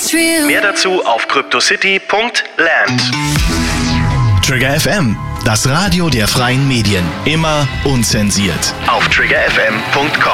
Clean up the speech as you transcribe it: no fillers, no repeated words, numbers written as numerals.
Mehr dazu auf cryptocity.land. Trigger FM, das Radio der freien Medien. Immer unzensiert. Auf triggerfm.com.